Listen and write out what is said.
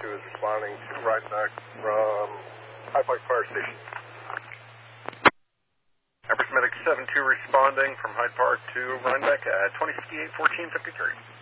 2 is responding to Rhinebeck from Hyde Park Fire Station. Empress Medic 7-2 responding from Hyde Park to Rhinebeck at 2058-1453.